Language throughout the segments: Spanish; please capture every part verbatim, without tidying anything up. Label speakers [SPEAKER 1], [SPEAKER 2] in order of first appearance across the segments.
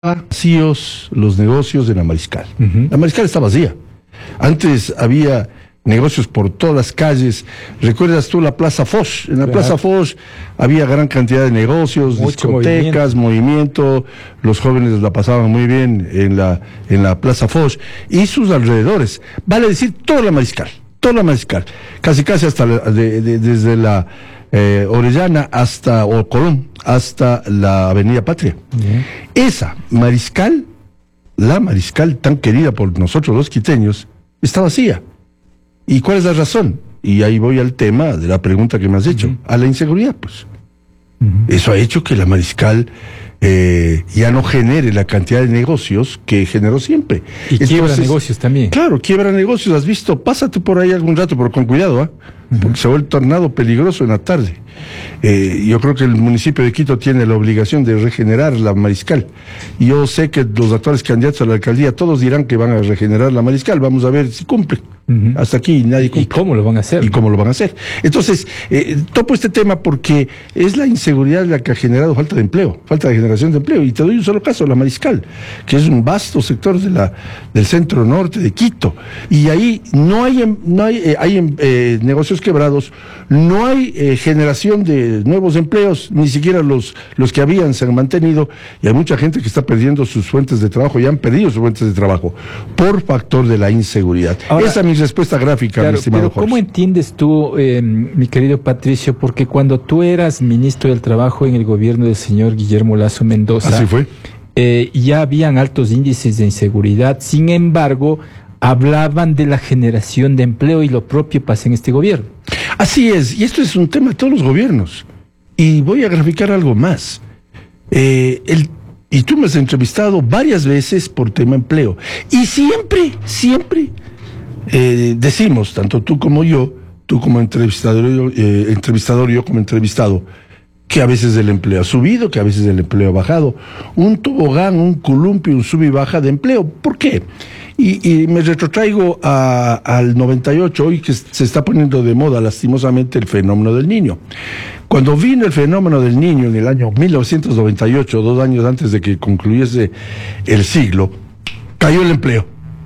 [SPEAKER 1] vacíos los negocios de la Mariscal.
[SPEAKER 2] Uh-huh.
[SPEAKER 1] La Mariscal está vacía. Antes había negocios por todas las calles. ¿Recuerdas tú la Plaza Foch? En la
[SPEAKER 2] Claro.
[SPEAKER 1] Plaza Foch había gran cantidad de negocios,
[SPEAKER 2] Mucho
[SPEAKER 1] discotecas, movimiento. movimiento. Los jóvenes la pasaban muy bien en la, en la Plaza Foch y sus alrededores. Vale decir, toda la Mariscal. Toda la Mariscal. Casi casi hasta la, de, de, desde la eh, Orellana hasta, o Colón, hasta la Avenida Patria.
[SPEAKER 2] Uh-huh.
[SPEAKER 1] Esa Mariscal, la Mariscal tan querida por nosotros los quiteños, está vacía. ¿Y cuál es la razón? Y ahí voy al tema de la pregunta que me has hecho. Uh-huh. A la inseguridad, pues. Uh-huh. Eso ha hecho que la Mariscal eh, ya no genere la cantidad de negocios que generó siempre.
[SPEAKER 2] Y Entonces, quiebra negocios también.
[SPEAKER 1] Claro, quiebra negocios. ¿Has visto? Pásate por ahí algún rato, pero con cuidado, ¿ah? ¿eh? Uh-huh. Porque se vuelve tornado peligroso en la tarde. Eh, yo creo que el municipio de Quito tiene la obligación de regenerar la Mariscal. Y yo sé que los actuales candidatos a la alcaldía todos dirán que van a regenerar la Mariscal. Vamos a ver si cumplen. Uh-huh. Hasta aquí nadie cumple.
[SPEAKER 2] ¿Y cómo lo van a hacer?
[SPEAKER 1] ¿Y cómo lo van a hacer? Entonces, eh, topo este tema porque es la inseguridad la que ha generado falta de empleo, falta de generación de empleo. Y te doy un solo caso, la Mariscal, que es un vasto sector de la, del centro norte de Quito. Y ahí no hay, no hay, eh, hay eh, negocios quebrados, no hay eh, generación de nuevos empleos, ni siquiera los, los que habían se han mantenido, y hay mucha gente que está perdiendo sus fuentes de trabajo, y han perdido sus fuentes de trabajo, por factor de la inseguridad. Ahora, esa es mi respuesta gráfica,
[SPEAKER 2] claro,
[SPEAKER 1] mi estimado
[SPEAKER 2] pero
[SPEAKER 1] Jorge.
[SPEAKER 2] ¿cómo entiendes tú, eh, mi querido Patricio? Porque cuando tú eras ministro del Trabajo en el gobierno del señor Guillermo Lasso Mendoza,
[SPEAKER 1] así fue,
[SPEAKER 2] eh, ya habían altos índices de inseguridad. Sin embargo, hablaban de la generación de empleo, y lo propio pasa en este gobierno.
[SPEAKER 1] Así es, y esto es un tema de todos los gobiernos. Y voy a graficar algo más. Eh, el, y tú me has entrevistado varias veces por tema empleo. Y siempre, siempre eh, decimos, tanto tú como yo, tú como entrevistador, eh, entrevistador, yo como entrevistado, que a veces el empleo ha subido, que a veces el empleo ha bajado. Un tobogán, un columpio, un sub y baja de empleo. ¿Por qué? Y, y me retrotraigo a, al noventa y ocho, hoy que se está poniendo de moda lastimosamente el fenómeno del Niño. Cuando vino el fenómeno del Niño en el año mil novecientos noventa y ocho, dos años antes de que concluyese el siglo, cayó el empleo.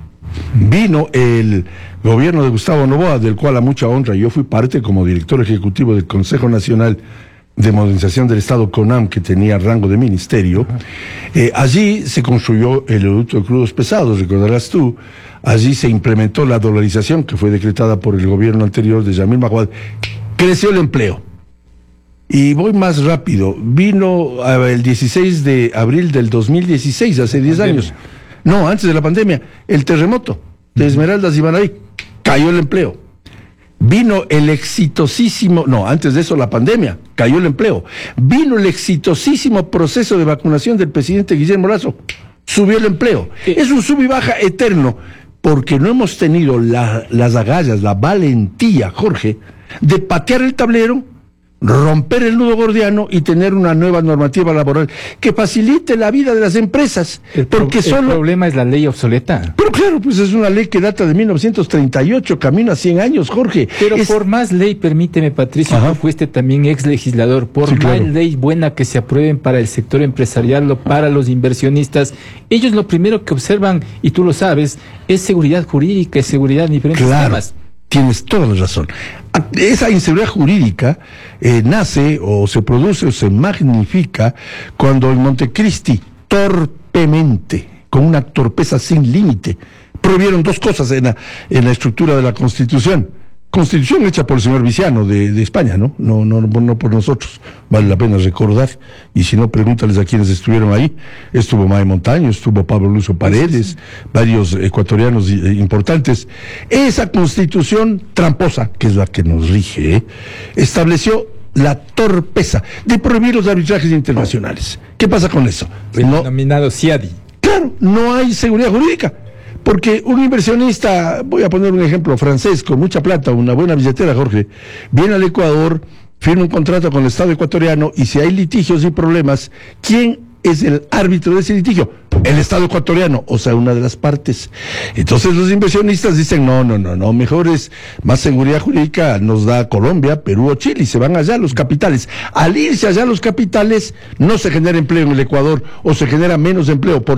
[SPEAKER 1] Vino el gobierno de Gustavo Noboa, del cual a mucha honra yo fui parte como director ejecutivo del Consejo Nacional de Modernización del Estado, CONAM, que tenía rango de ministerio. Eh, allí se construyó el oleoducto de crudos pesados, recordarás tú. Allí se implementó la dolarización que fue decretada por el gobierno anterior de Yamil Mahuad. Creció el empleo. Y voy más rápido. Vino uh, el dieciséis de abril del dos mil dieciséis, hace diez años. No, antes de la pandemia, el terremoto de Esmeraldas y Manaví. Cayó el empleo. Vino el exitosísimo, no, antes de eso la pandemia, cayó el empleo. Vino el exitosísimo proceso de vacunación del presidente Guillermo Lasso, subió el empleo. Es un sub y baja eterno, porque no hemos tenido la, las agallas, la valentía, Jorge, de patear el tablero, romper el nudo gordiano y tener una nueva normativa laboral que facilite la vida de las empresas.
[SPEAKER 2] El,
[SPEAKER 1] porque
[SPEAKER 2] pro,
[SPEAKER 1] solo...
[SPEAKER 2] el problema es la ley obsoleta.
[SPEAKER 1] Pero claro, pues es una ley que data de mil novecientos treinta y ocho, camino a cien años, Jorge.
[SPEAKER 2] Pero
[SPEAKER 1] es...
[SPEAKER 2] por más ley, permíteme, Patricio, tú fuiste también ex legislador, por
[SPEAKER 1] sí,
[SPEAKER 2] más
[SPEAKER 1] claro.
[SPEAKER 2] ley buena que se aprueben para el sector empresarial o para los inversionistas, ellos lo primero que observan, y tú lo sabes, es seguridad jurídica, es seguridad en diferentes
[SPEAKER 1] claro.
[SPEAKER 2] temas.
[SPEAKER 1] Tienes toda la razón. Esa inseguridad jurídica eh, nace o se produce o se magnifica cuando en Montecristi, torpemente, con una torpeza sin límite, prohibieron dos cosas en la, en la estructura de la Constitución. Constitución hecha por el señor Viciano de, de España, ¿no? No, no, no por nosotros. Vale la pena recordar. Y si no, pregúntales a quienes estuvieron ahí. Estuvo Mae Montaño, estuvo Pablo Lucio Paredes, sí, sí. varios ecuatorianos importantes. Esa Constitución tramposa, que es la que nos rige, ¿eh? estableció la torpeza de prohibir los arbitrajes internacionales. ¿Qué pasa con eso?
[SPEAKER 2] El no, denominado CIADI.
[SPEAKER 1] Claro, no hay seguridad jurídica. Porque un inversionista, voy a poner un ejemplo francés, con mucha plata, una buena billetera, Jorge, viene al Ecuador, firma un contrato con el Estado ecuatoriano, y si hay litigios y problemas, ¿quién es el árbitro de ese litigio? El Estado ecuatoriano, o sea, una de las partes. Entonces los inversionistas dicen, no, no, no, no, mejor es más seguridad jurídica nos da Colombia, Perú o Chile, y se van allá los capitales. Al irse allá los capitales, no se genera empleo en el Ecuador, o se genera menos empleo. Por